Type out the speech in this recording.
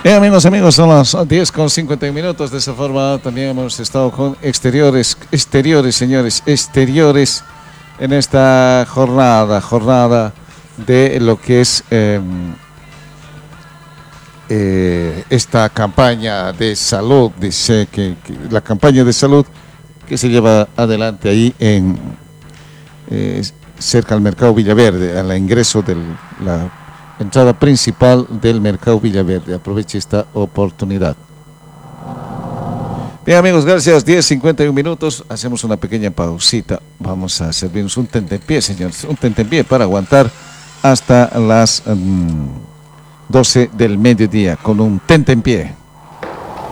Bien, amigos, son las 10:51. De esa forma también hemos estado con exteriores, señores, exteriores en esta jornada de lo que es esta campaña de salud, dice que la campaña de salud que se lleva adelante ahí en cerca al Mercado Villaverde, al ingreso de la entrada principal del Mercado Villaverde. Aproveche esta oportunidad. Bien, amigos, gracias. 10:51. Hacemos una pequeña pausita. Vamos a servirnos un tentempié, señores. Un tentempié para aguantar hasta las 12 del mediodía con un tentempié.